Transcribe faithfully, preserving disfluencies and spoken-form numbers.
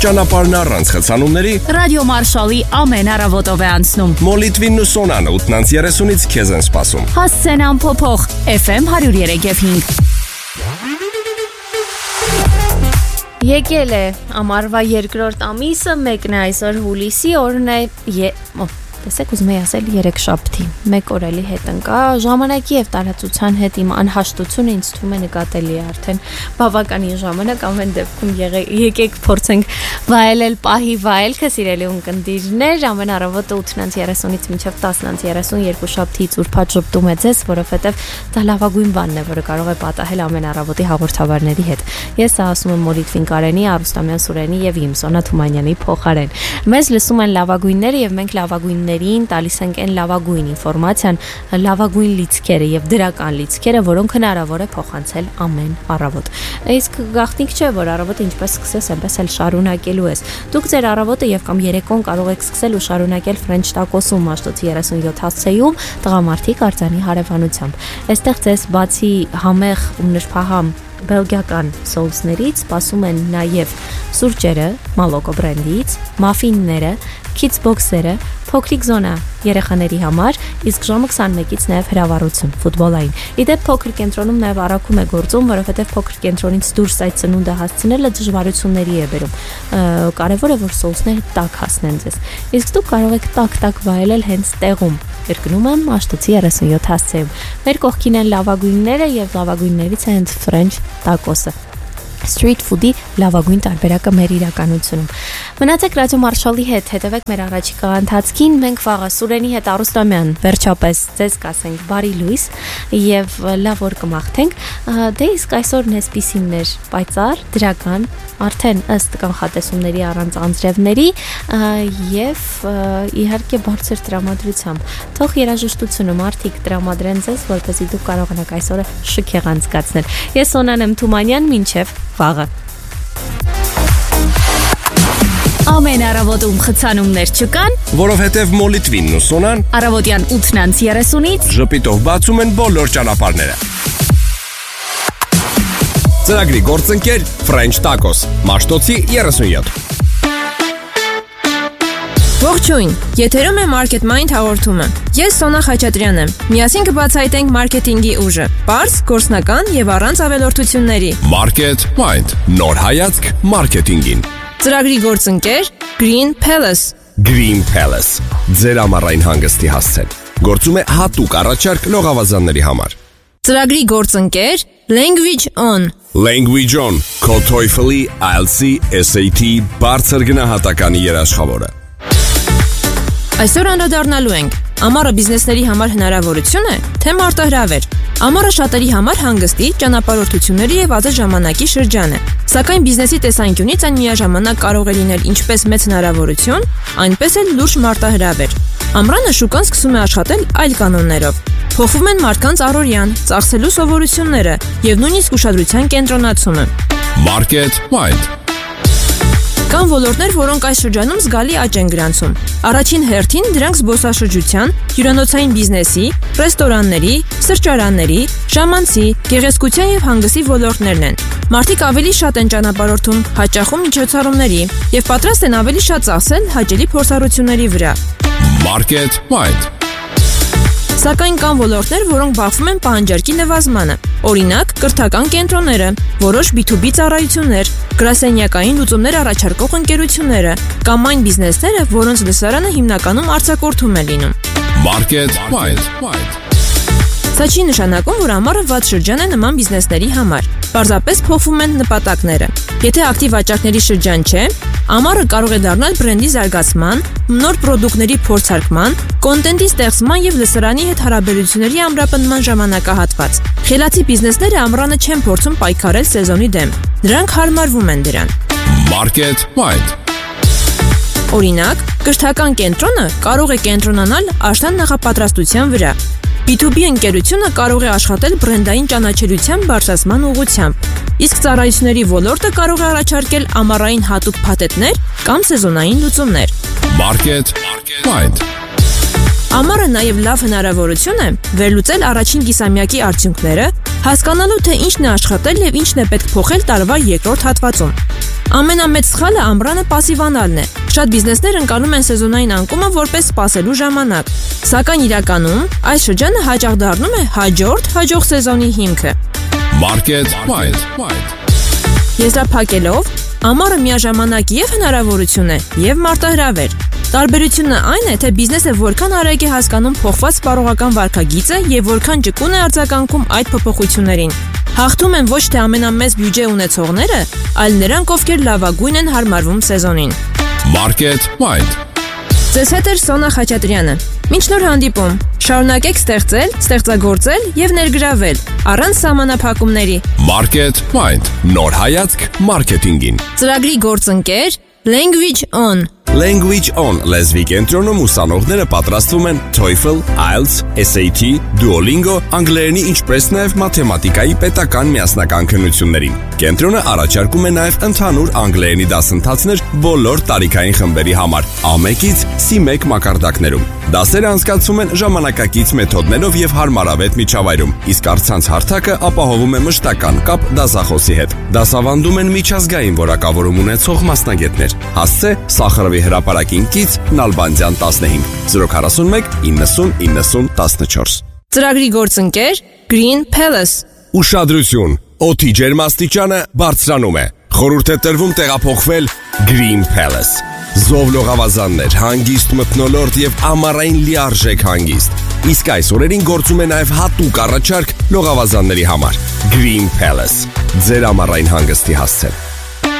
Ճանապարհն առանց խցանումների Ռադիո Մարշալի ամեն առավոտով է անցնում։ Մոլիտվին ու Սոնանը ութ երեսունից քեզ են սպասում։ Հասցեն ամփոփող Էֆ Էմ հարյուր երեք և հինգ։ Եկել է ամառվա երկրորդ ամիսը, մեկն է այսօր հուլիսի, օրն է ե... Տեսեք, ուզում եի ասել երեքշաբթի, մեկ օր էլի հետ ընկա, ժամանակի և տարածության հետ իմ անհաշտությունը ինձ թվում է նկատելի է արդեն բավականին ժամանակ, ամեն դեպքում եկեք փորձենք վայելել պահի վայելքը, սիրելի ունկնդիրներ, ամեն առավոտը ութ երեսունից մինչև տասն երեսուն երկուշաբթիից ուրբաթ ժպտում է ձեզ, որովհետև դա լավագույն բանն է, որը կարող է պատահել ամեն առավոտի հաղորդավարների հետ։ Ես ասում եմ Մոլիտվին Կարենի, Արուստամյան Սուրենի և իմ Սոնա Թումանյանի փոխարեն։ Մեզ լսում են լավագույնները և մենք լավագույններին տալիս ենք այն լավագույն ինֆորմացիան, լավագույն լիցքերը և դրական լիցքերը, որոնք հնարավոր է փոխանցել ամեն առավոտ։ Իսկ գաղտնիք չէ, որ առավոտը ինչպես սկսես, այնպես էլ շարունակելու ես։ Դուք ձեր առավոտը եւ կամ երեկոն կարող եք սկսել ու շարունակել Ֆրենչ տակոսում Մաշտոցի երեսունյոթ հասցեում տղամարդիկ արձանի հարևանությամբ։ Այստեղ ձեզ բացի համեղ ու նրբահամ բելգիական սոուսներից սպասում են նաև սուրճերը Մալոկո բրենդից, մաֆինները, քիդսբոքսերը, փոքրիկ զոնա երեխաների համար, իսկ ժամը քսանմեկից նաև հրավառություն ֆուտբոլային։ Իդեպ փոքր կենտրոնում նաև առաքում է գործում, որովհետև փոքր կենտրոնից դուրս այդ ծնունդը հասցնելը դժվարությունների է բերում։ Կարևոր է, որ սոուսները տաք հասնեն ձեզ։ Իսկ դուք կարող եք տաք-տաք վայելել հենց տեղում։ Երկնում եմ Մաշտոցի երեսունյոթ հասցեում։ Մեր կողքին են լավագույնները եւ լավագույններից է հենց Ֆրենչ տակոսը։ Street food-ի լավագույն տարբերակը մեր իրականությունում։ Մնացեք Ռադիո Մարշալի հետ, հետևեք մեր առաջիկա ընթացքին, մենք վաղը Սուրենի հետ Արուստամյան վերջապես ձեզ կասենք բարի լույս եւ լավ օր կմաղթենք։ Դե իսկ այսօր նեսպիսինն էր պայծառ, դրական, արդեն ըստ կանխատեսումների առանց անձրևների եւ իհարկե բարձր տրամադրությամբ։ Թող երաժշտությունը մարդիկ տրամադրեն ձեզ, որպեսզի դուք կարողանաք այսօրը շքեղ անցկացնել։ Ես Սոնան եմ Թումանյան, մինչև վաղը։ Ամեն առավոտում խցանումներ չկան, որովհետև Մոլիտվինն ու Սոնան առավոտյան ութ երեսունից ժպիտով բացում են բոլոր ճանապարհները։ Ծրագրի գործընկեր Ֆրենչ տակոս, Մաշտոցի երեսունյոթ։ Ողջույն, եթերում է Market Mind հաղորդումը։ Ես Սոնա Խաչատրյան եմ։ Միասին կբացահայտենք մարքեթինգի ուժը, պարզ, գործնական եւ առանց ավելորդությունների։ Market Mind, նոր հայացք մարքեթինգին։ Ծրագրի գործընկեր Green Palace։ Green Palace, ձեր ամառային հանգստի հասցեն։ Գործում է հատուկ առաջարկ լողավազանների համար։ Ծրագրի գործընկեր Language On։ Language On, քո TOEFL-ի, I E L T S-ի, S A T բարձր գնահատականի երաշխավորը։ Այսօր անդրադառնալու ենք ամառը բիզնեսների համար հնարավորություն է, թե մարտահրավեր։ Ամառը շատերի համար հանգստի, ճանապարհորդությունների եւ ազատ ժամանակի շրջան է։ Սակայն բիզնեսի տեսանկյունից այն միաժամանակ կարող է լինել ինչպես մեծ հնարավորություն, այնպես էլ լուրջ մարտահրավեր։ Ամռանը շուկան սկսում է աշխատել այլ կանոններով։ Փոխվում են մարդկանց առօրյան, ծախսելու սովորությունները եւ նույնիսկ ուշադրության կենտրոնացումը։ Market Mind։ Կան ոլորտներ, որոնք այս շրջանում զգալի աճ են գրանցում։ Առաջին հերթին դրանք զբոսաշրջության, հյուրանոցային բիզնեսի, ռեստորանների, սրճարանների, ժամանցի, գեղեցկության եւ հանգստի ոլորտներն են։ Մարդիկ ավելի շատ են ճանապարհորդում, հաճախում միջոցառումների եւ պատրաստ են ավելի շատ ծախսել հաճելի փորձառությունների վրա։ Market Mind։ Սակայն կան ոլորտներ, որոնք բախվում են պահանջարկի նվազմանը։ Օրինակ, կրթական կենտրոնները, որոշ B two B ծառայություններ, գրասենյակային լուծումներ առաջարկող ընկերությունները կամ այն բիզնեսները, որոնց լսարանը հիմնականում արձակուրդում է լինում։ Market Mind։ Սա չի նշանակում, որ ամառը վատ շրջան է նման բիզնեսների համար։ Պարզապես փոխվում են նպատակները։ Եթե ակտիվ վաճառքների շրջան չէ, ամառը կարող է դառնալ բրենդի զարգացման, նոր պրոդուկտների փորձարկման, կոնտենտի ստեղծման եւ լսարանի հետ հարաբերությունների ամրապնդման ժամանակահատված։ Խելացի բիզնեսները ամռանը չեն փորձում պայքարել սեզոնի դեմ։ Նրանք հարմարվում են դրան։ Market Mind։ Օրինակ, կրթական կենտրոնը կարող է կենտրոնանալ աշնան նախապատրաստության վրա։ B two B ընկերությունը կարող է աշխատել բրենդային ճանաչելիության բարձրացման ուղղությամբ, իսկ ծառայությունների ոլորտը կարող է առաջարկել ամառային հատուկ փաթեթներ կամ սեզոնային լուծումներ։ Market Mind։ Ամառը նաև լավ հնարավորություն է վերլուծել առաջին կիսամյակի արդյունքները, հասկանալու թե ինչն է աշխատել եւ ինչն է պետք փոխել տարվա երկրորդ հատվածում։ Ամենամեծ սխալը ամռանը պասիվանալն է։ Շատ բիզնեսներ ընկալում են սեզոնային անկումը որպես սպասելու ժամանակ։ Սակայն իրականում այս շրջանը հաճախ դառնում է հաջորդ հաջող սեզոնի հիմքը։ Market Wild. Եզրափակելով, ամառը միաժամանակ եւ հնարավորություն է, եւ մարտահրավեր։ Տարբերությունը այն է, թե բիզնեսը որքան արագ է հասկանում փոխված սպառողական վարքագիծը եւ որքան ճկուն է արձագանքում այդ փոփոխություններին։ Հաղթում են ոչ թե ամենամեծ բյուջե ունեցողները, այլ նրանք, ովքեր լավագույն են հարմարվում սեզոնին։ Market Wild. Ձեզ հետ է Սոնա Խաչատրյանը։ Մինչ նոր հանդիպում, շարունակեք ստեղծել, ստեղծագործել եւ ներգրավել առանց սահմանափակումների։ Market Wild. Նոր հայացք մարքեթինգին։ Ծրագրի գործընկեր Language On. Language On լեզվի կենտրոնում ուսանողները պատրաստվում են TOEFL, I E L T S, S A T, Duolingo, անգլերենի ինչպես նաև մաթեմատիկայի պետական միասնական քննություններին։ Կենտրոնը առաջարկում է նաև ընդհանուր անգլերենի դասընթացներ բոլոր տարիքային խմբերի համար, A one-ից C one մակարդակներում։ Դասերը անցկացվում են ժամանակակից մեթոդներով եւ հարմարավետ միջավայրում, իսկ առցանց հարթակը ապահովում է մշտական կապ դասախոսի հետ։ Դասավանդում են միջազգային որակավորում ունեցող մասնագետներ։ Հասցե Սախարովի հրապարակին կից Նալբանդյան տասնհինգ zero four one ninety ninety fourteen։ Ծրագրի գործընկեր Green Palace։ Ուշադրություն, օդի ջերմաստիճանը բարձրանում է։ Խորհուրդ է տրվում տեղափոխվել Green Palace։ Զով լողավազաններ, հանգիստ մթնոլորտ եւ ամառային լիարժեք հանգիստ։ Իսկ այս օրերին գործում է նաև հատուկ առաջարկ լողավազանների համար։ Green Palace։ Ձեր ամառային հանգստի հասցեն։